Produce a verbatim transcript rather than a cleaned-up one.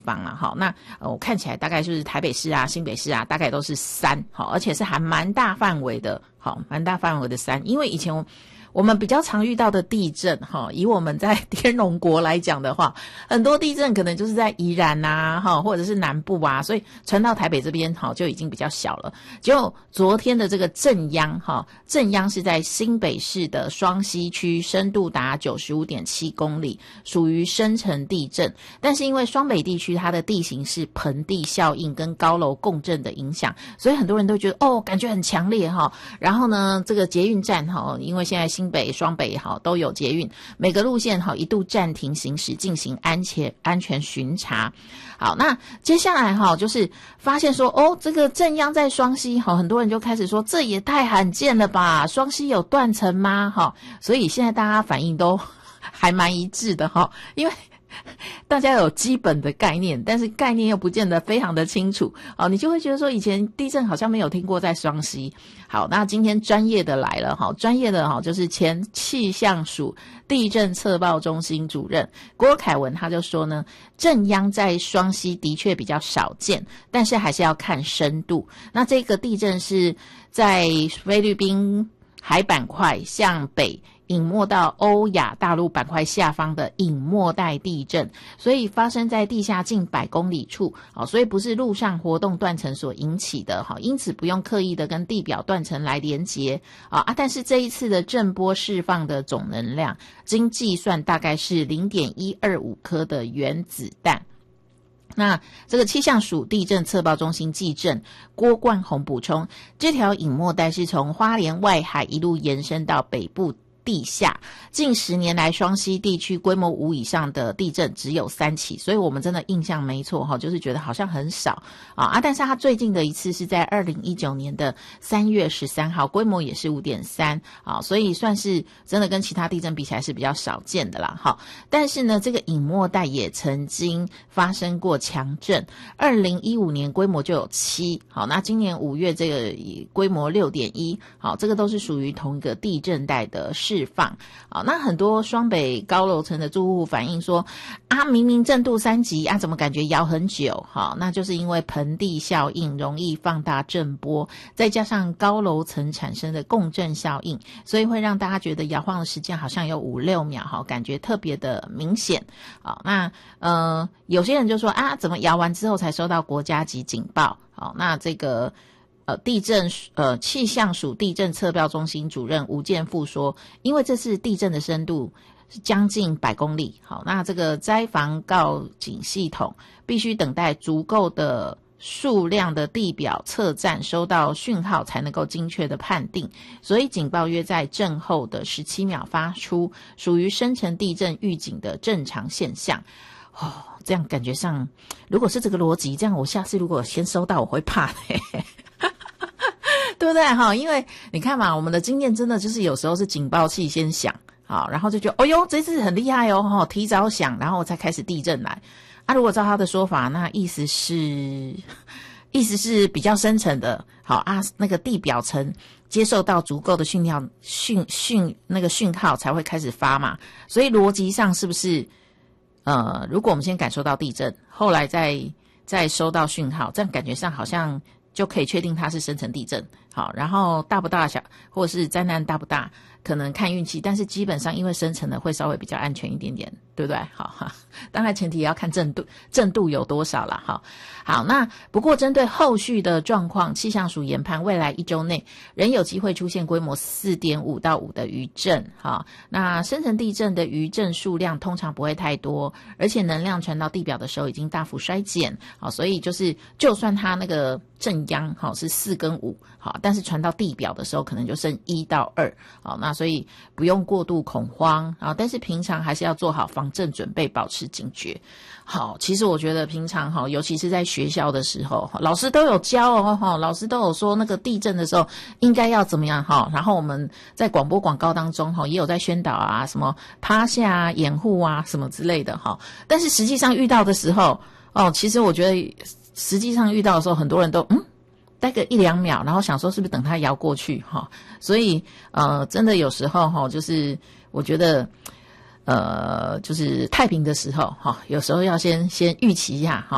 方啦，好，那呃我看起来大概就是台北市啊、新北市啊，大概都是三，好，而且是还蛮大范围的，好，蛮大范围的三，因为以前我。我们比较常遇到的地震哈，以我们在天龙国来讲的话，很多地震可能就是在宜兰啊哈，或者是南部啊，所以传到台北这边哈就已经比较小了。就昨天的这个震央哈，震央是在新北市的双溪区，深度达 九十五点七公里，属于深层地震。但是因为双北地区它的地形是盆地效应跟高楼共振的影响，所以很多人都觉得哦，感觉很强烈哈。然后呢，这个捷运站哈，因为现在新北、双北哈都有捷运，每个路线哈一度暂停行驶，进行安全安全巡查。好，那接下来哈就是发现说哦，这个震央在双溪哈，很多人就开始说这也太罕见了吧，双溪有断层吗？哈，所以现在大家反应都还蛮一致的哈，因为大家有基本的概念，但是概念又不见得非常的清楚，好，你就会觉得说以前地震好像没有听过在双溪。好，那今天专业的来了，好，专业的哈就是前气象署地震测报中心主任郭凯文，他就说呢，震央在双溪的确比较少见，但是还是要看深度。那这个地震是在菲律宾海板块向北隐没到欧亚大陆板块下方的隐没带地震，所以发生在地下近百公里处，好，所以不是陆上活动断层所引起的，好，因此不用刻意的跟地表断层来连结啊。但是这一次的震波释放的总能量，经计算大概是 零点一二五 颗的原子弹。那这个气象署地震测报中心技震郭冠宏补充，这条隐没带是从花莲外海一路延伸到北部地下，近十年来双溪地区规模五以上的地震只有三起，所以我们真的印象没错哈，就是觉得好像很少啊啊！但是它最近的一次是在二零一九年的三月十三号，规模也是 五点三 啊，所以算是真的跟其他地震比起来是比较少见的啦哈。但是呢，这个隐没带也曾经发生过强震，二零一五年规模就有七，好，那今年五月这个规模 六点一，好，这个都是属于同一个地震带的释放啊。那很多双北高楼层的住户反映说啊，明明震度三级啊，怎么感觉摇很久？好，那就是因为盆地效应容易放大震波，再加上高楼层产生的共振效应，所以会让大家觉得摇晃的时间好像有五六秒，好，感觉特别的明显啊。那呃，有些人就说啊，怎么摇完之后才收到国家级警报？好，那这个。呃，地震呃气象署地震测报中心主任吴建富说，因为这次地震的深度是将近百公里，好，那这个灾防告警系统必须等待足够的数量的地表测站收到讯号才能够精确的判定，所以警报约在震后的十七秒发出，属于深层地震预警的正常现象。哦，这样感觉上，如果是这个逻辑，这样我下次如果先收到，我会怕嘿嘿对不对哈？因为你看嘛，我们的经验真的就是有时候是警报器先响，好，然后就觉得，哦哟，这次很厉害哦，哈，提早响，然后才开始地震来。啊，如果照他的说法，那意思是，意思是比较深层的，好啊，那个地表层接受到足够的讯号，讯讯那个讯号才会开始发嘛。所以逻辑上是不是，呃，如果我们先感受到地震，后来再再收到讯号，这样感觉上好像就可以确定它是深层地震。好，然后大不大小或者是灾难大不大，可能看运气，但是基本上因为深层的会稍微比较安全一点点，对不对？好哈，当然前提也要看震度，震度有多少啦。好，好，那不过针对后续的状况，气象署研判未来一周内仍有机会出现规模 四点五到五的余震。好，那深层地震的余震数量通常不会太多，而且能量传到地表的时候已经大幅衰减。好，所以就是就算它那个震央好是四跟五，好，但是传到地表的时候可能就剩一到二，好，那所以不用过度恐慌啊，但是平常还是要做好防震准备，保持警觉。好，其实我觉得平常哈，尤其是在学校的时候，老师都有教哦，哈，老师都有说那个地震的时候应该要怎么样哈，然后我们在广播广告当中哈也有在宣导啊，什么趴下啊、掩护啊什么之类的哈，但是实际上遇到的时候哦，其实我觉得实际上遇到的时候，很多人都嗯。待个一两秒，然后想说是不是等它摇过去哈，所以呃，真的有时候哈，就是我觉得呃，就是太平的时候哈，有时候要先先预期一下哈。